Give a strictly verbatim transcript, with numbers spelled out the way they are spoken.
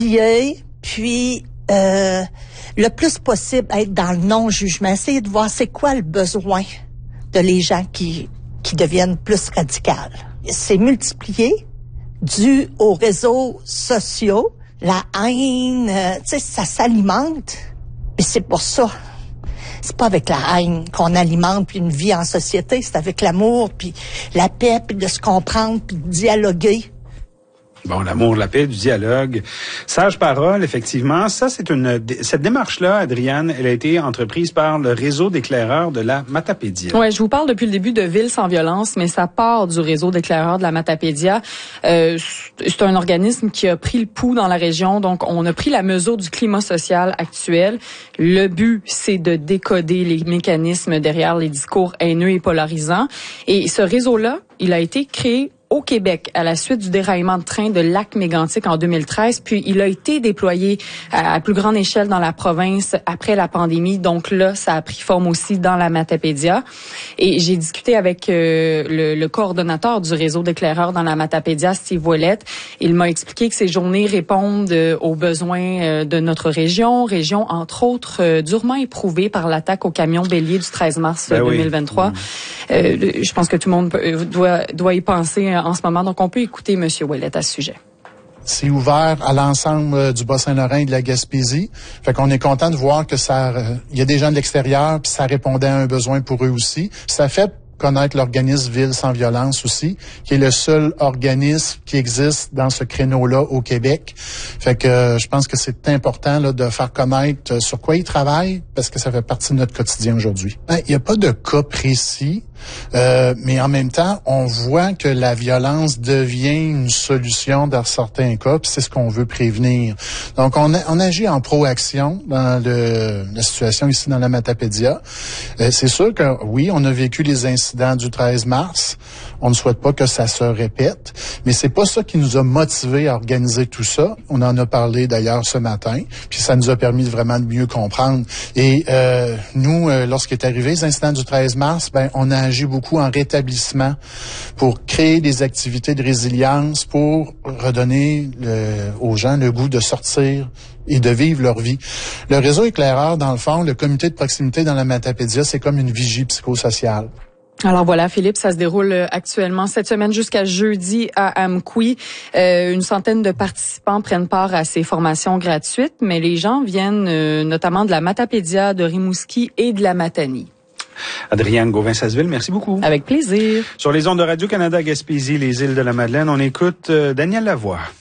puis euh, le plus possible être dans le non-jugement, essayer de voir c'est quoi le besoin de les gens qui qui deviennent plus radicales. C'est multiplié dû aux réseaux sociaux, la haine, euh, tu sais, ça s'alimente. Et c'est pour ça. C'est pas avec la haine qu'on alimente puis une vie en société, c'est avec l'amour puis la paix puis de se comprendre puis de dialoguer. Bon, l'amour, la paix, du dialogue. Sage parole, effectivement. Ça, c'est une, cette démarche-là, Adrienne, elle a été entreprise par le réseau d'éclaireurs de la Matapédia. Ouais, je vous parle depuis le début de Ville sans violence, mais ça part du réseau d'éclaireurs de la Matapédia. Euh, c'est un organisme qui a pris le pouls dans la région. Donc, on a pris la mesure du climat social actuel. Le but, c'est de décoder les mécanismes derrière les discours haineux et polarisants. Et ce réseau-là, il a été créé au Québec à la suite du déraillement de train de Lac-Mégantic en deux mille treize, puis il a été déployé à, à plus grande échelle dans la province après la pandémie. Donc là, ça a pris forme aussi dans la Matapédia. Et j'ai discuté avec euh, le, le coordonnateur du réseau d'éclaireurs dans la Matapédia, Steve Ouellette. Il m'a expliqué que ces journées répondent euh, aux besoins euh, de notre région, région entre autres euh, durement éprouvée par l'attaque au camion bélier du treize mars ben deux mille vingt-trois. Oui. Euh, je pense que tout le monde peut, doit, doit y penser en ce moment. Donc, on peut écouter M. Ouellette à ce sujet. C'est ouvert à l'ensemble du Bas-Saint-Laurent et de la Gaspésie. Fait qu'on est content de voir que ça, il y a des gens de l'extérieur, puis ça répondait à un besoin pour eux aussi. Ça fait connaître l'organisme Ville sans violence aussi, qui est le seul organisme qui existe dans ce créneau-là au Québec. Fait que euh, je pense que c'est important là, de faire connaître euh, sur quoi ils travaillent, parce que ça fait partie de notre quotidien aujourd'hui. Il n'y a pas de cas précis, euh, mais en même temps, on voit que la violence devient une solution dans certains cas, puis c'est ce qu'on veut prévenir. Donc, on, a, on agit en proaction dans le, la situation ici dans la Matapédia. Euh, c'est sûr que, oui, on a vécu les incidents du treize mars. On ne souhaite pas que ça se répète, mais c'est pas ça qui nous a motivés à organiser tout ça. On en a parlé d'ailleurs ce matin, puis ça nous a permis vraiment de mieux comprendre. Et euh, nous, euh, lorsqu'est arrivé les incidents du treize mars, ben on a agi beaucoup en rétablissement pour créer des activités de résilience, pour redonner le, aux gens le goût de sortir et de vivre leur vie. Le réseau éclaireur, dans le fond, le comité de proximité dans la Matapédia, c'est comme une vigie psychosociale. Alors voilà, Philippe, ça se déroule actuellement cette semaine jusqu'à jeudi à Amqui. Euh, une centaine de participants prennent part à ces formations gratuites, mais les gens viennent euh, notamment de la Matapédia, de Rimouski et de la Matanie. Adrienne Gauvin-Sasseville, merci beaucoup. Avec plaisir. Sur les ondes de Radio-Canada Gaspésie, les îles de la Madeleine, on écoute euh, Daniel Lavoie.